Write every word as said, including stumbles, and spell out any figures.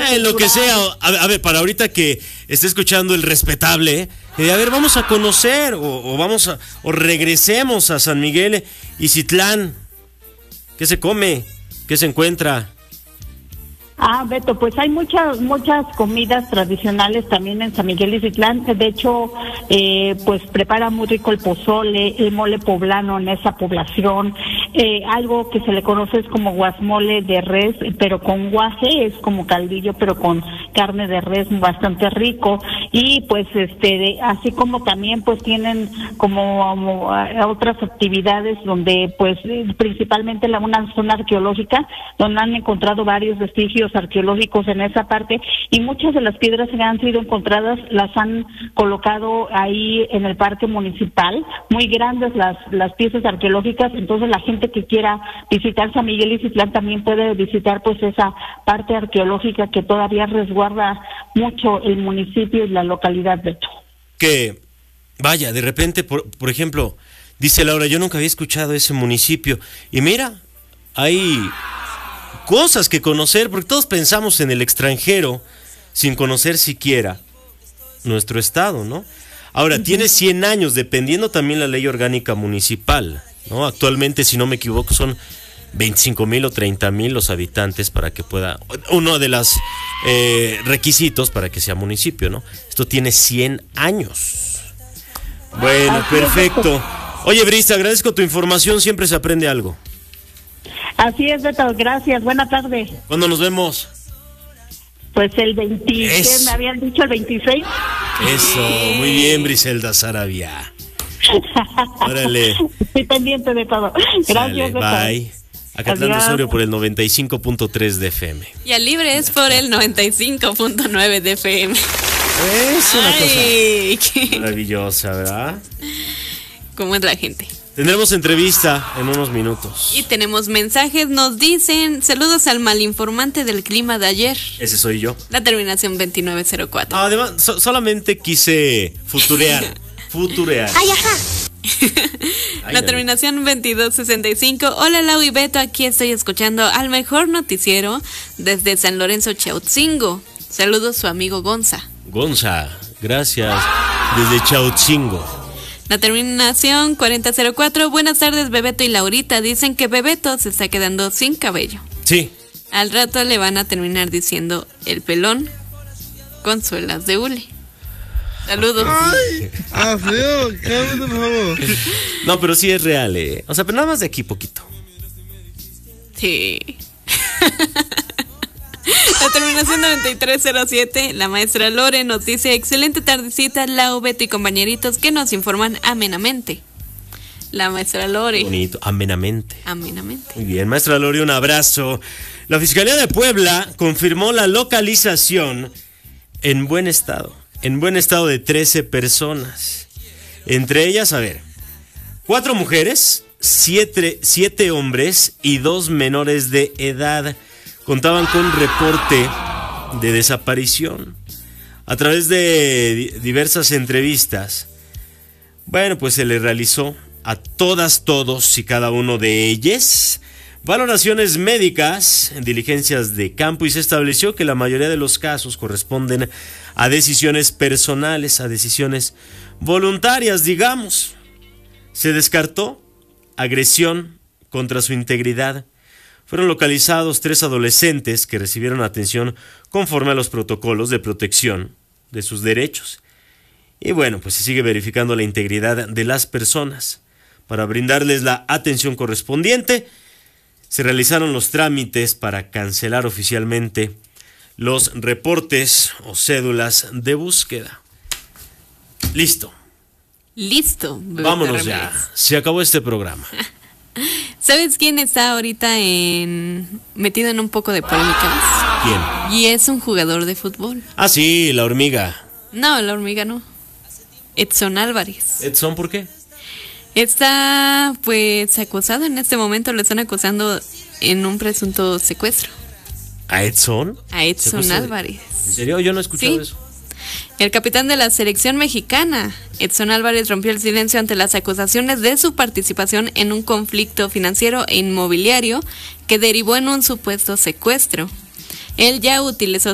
Eh, lo que sea. A, a ver, para ahorita que esté escuchando el respetable, eh, a ver, vamos a conocer o, o vamos a o regresemos a San Miguel y Citlán. ¿Qué se come? ¿Qué se encuentra? Ah, Beto, pues hay muchas muchas comidas tradicionales también en San Miguel y Citlán. De hecho, eh, pues prepara muy rico el pozole, el mole poblano en esa población. Eh, algo que se le conoce es como guasmole de res, pero con guaje, es como caldillo, pero con carne de res bastante rico. Y pues este, de, así como también pues tienen como, como uh, otras actividades donde pues principalmente la una zona arqueológica donde han encontrado varios vestigios arqueológicos en esa parte, y muchas de las piedras que han sido encontradas las han colocado ahí en el parque municipal, muy grandes las las piezas arqueológicas. Entonces la gente que quiera visitar San Miguel y Citlán también puede visitar pues esa parte arqueológica que todavía resguarda mucho el municipio y la localidad, Beto. Que vaya, de repente, por, por ejemplo, dice Laura, yo nunca había escuchado ese municipio, y mira, hay cosas que conocer, porque todos pensamos en el extranjero sin conocer siquiera nuestro estado, ¿no? Ahora, uh-huh. Tiene cien años, dependiendo también la ley orgánica municipal, ¿no? Actualmente, si no me equivoco, son veinticinco mil o treinta mil los habitantes para que pueda, uno de los eh, requisitos para que sea municipio, ¿no? Esto tiene cien años. Bueno, perfecto. Oye, Brice, agradezco tu información, siempre se aprende algo. Así es, Beto, gracias, buena tarde. ¿Cuándo nos vemos? Pues el veinte, es... ¿qué me habían dicho? ¿El veintiséis? Eso, muy bien, Briselda Saravia. Órale. Estoy pendiente de todo. Gracias, Sale, Beto. Bye. Acatlán Osorio por el noventa y cinco punto tres de F M. Y al libre es por el noventa y cinco punto nueve de F M. Es una Ay, cosa qué... maravillosa, ¿verdad? ¿Cómo es la gente? Tendremos entrevista en unos minutos. Y tenemos mensajes, nos dicen, saludos al malinformante del clima de ayer. Ese soy yo. La terminación veintinueve cero cuatro. Ah, además, so- solamente quise futurear. futurear. Ay, ajá. Ay, la no. terminación veintidós sesenta y cinco. Hola, Lau y Beto, aquí estoy escuchando al mejor noticiero desde San Lorenzo, Chautzingo. Saludos su amigo Gonza. Gonza, gracias. Desde Chautzingo. La terminación cuarenta cero cuatro. Buenas tardes, Bebeto y Laurita. Dicen que Bebeto se está quedando sin cabello. Sí. Al rato le van a terminar diciendo el pelón con suelas de hule. Saludos. Ay, ah, feo, cállate, por favor. No, pero sí es real, eh. O sea, pero nada más de aquí poquito. Sí. La terminación noventa y tres cero siete, la maestra Lore nos dice, excelente tardecita, Lau, Beto y compañeritos que nos informan amenamente. La maestra Lore. Bonito, amenamente. Amenamente. Muy bien, maestra Lore, un abrazo. La Fiscalía de Puebla confirmó la localización en buen estado, en buen estado de trece personas. Entre ellas, a ver, cuatro mujeres, siete, siete hombres y dos menores de edad. Contaban con reporte de desaparición. A través de diversas entrevistas, bueno, pues se le realizó a todas, todos y cada uno de ellos valoraciones médicas, diligencias de campo, y se estableció que la mayoría de los casos corresponden a decisiones personales, a decisiones voluntarias, digamos. Se descartó agresión contra su integridad. Fueron localizados tres adolescentes que recibieron atención conforme a los protocolos de protección de sus derechos. Y bueno, pues se sigue verificando la integridad de las personas. Para brindarles la atención correspondiente, se realizaron los trámites para cancelar oficialmente los reportes o cédulas de búsqueda. Listo. Listo. Vámonos ya. Se acabó este programa. ¿Sabes quién está ahorita en metido en un poco de polémicas? ¿Quién? Y es un jugador de fútbol. Ah, sí, la hormiga. No, la hormiga no. Edson Álvarez. ¿Edson por qué? Está, pues, acusado en este momento, lo están acusando en un presunto secuestro. ¿A Edson? A Edson Álvarez. ¿En serio? Yo no he escuchado ¿Sí? eso. El capitán de la selección mexicana, Edson Álvarez, rompió el silencio ante las acusaciones de su participación en un conflicto financiero e inmobiliario que derivó en un supuesto secuestro. Él ya utilizó